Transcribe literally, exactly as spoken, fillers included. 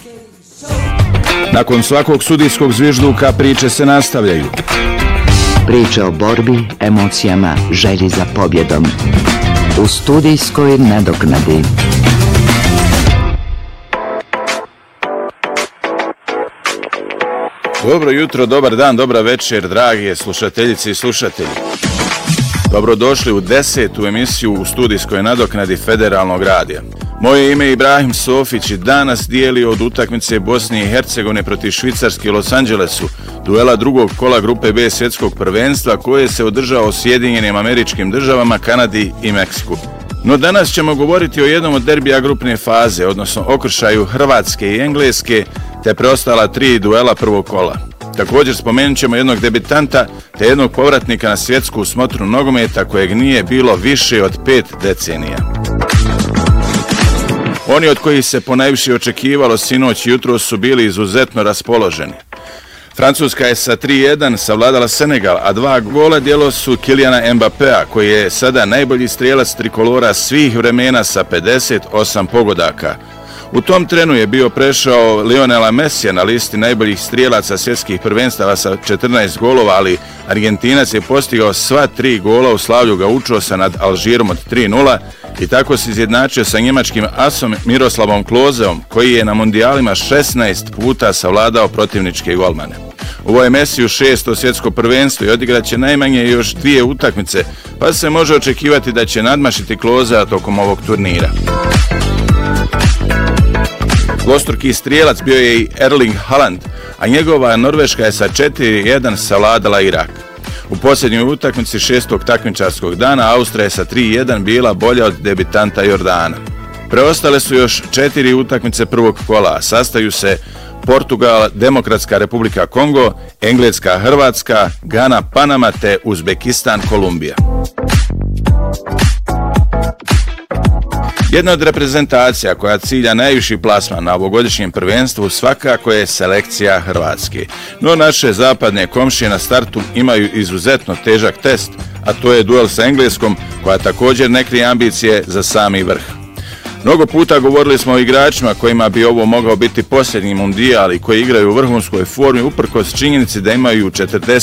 Nakon svakog sudijskog zvižduka priče se nastavljaju. Priče o borbi, emocijama, želji za pobjedom. U studijskoj nadoknadi. Dobro jutro, dobar dan, dobra večer, dragi slušateljice i slušatelji. Dobrodošli u desetu emisiju u studijskoj nadoknadi Federalnog radija. Moje ime je Ibrahim Sofić i danas dijeli od utakmice Bosne i Hercegovine protiv Švicarske u Los Angelesu, duela drugog kola grupe B svjetskog prvenstva koje se održao u Sjedinjenim Američkim Državama, Kanadi i Meksiku. No danas ćemo govoriti o jednom od derbija grupne faze, odnosno okršaju Hrvatske i Engleske, te preostala tri duela prvog kola. Također spomenut ćemo jednog debitanta te jednog povratnika na svjetsku smotru nogometa kojeg nije bilo više od pet decenija. Oni od kojih se ponajviše očekivalo sinoć i jutro su bili izuzetno raspoloženi. Francuska je sa tri jedan savladala Senegal, a dva gola djelo su Kyliana Mbappéa, koji je sada najbolji strijelac trikolora svih vremena sa pedeset osam pogodaka. U tom trenu je bio prešao Lionela Messija na listi najboljih strijelaca svjetskih prvenstava sa četrnaest golova, ali Argentinac je postigao sva tri gola u slavlju Gaučosa nad Alžirom od tri nula i tako se izjednačio sa njemačkim asom Miroslavom Klozeom, koji je na mundijalima šesnaest puta savladao protivničke golmane. Ovo je Messiju šesto svjetsko prvenstvo i odigraće najmanje još dvije utakmice, pa se može očekivati da će nadmašiti Klozea tokom ovog turnira. Dvostruki strijelac bio je i Erling Haaland, a njegova Norveška je sa četiri jedan savladala Irak. U posljednjoj utakmici šestog takmičarskog dana Austrija je sa tri jedan bila bolja od debitanta Jordana. Preostale su još četiri utakmice prvog kola, sastaju se Portugal, Demokratska Republika Kongo, Engleska Hrvatska, Gana Panama te Uzbekistan Kolumbija. Jedna od reprezentacija koja cilja najviši plasman na ovogodišnjem prvenstvu svakako je selekcija Hrvatske. No naše zapadne komšije na startu imaju izuzetno težak test, a to je duel sa Engleskom, koja također ne krije ambicije za sami vrh. Mnogo puta govorili smo o igračima kojima bi ovo mogao biti posljednji mundijal i koji igraju u vrhunskoj formi uprkos činjenici da imaju četrdeset